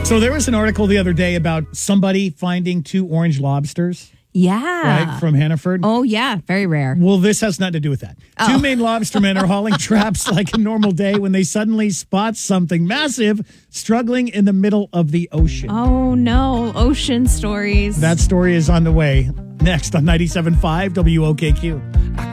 So there was an article the other day about somebody finding 2 orange lobsters. Yeah. Right, from Hannaford. Oh, yeah. Very rare. Well, this has nothing to do with that. 2 Maine lobstermen are hauling traps like a normal day when they suddenly spot something massive struggling in the middle of the ocean. Oh, no. Ocean stories. That story is on the way. Next on 97.5 WOKQ.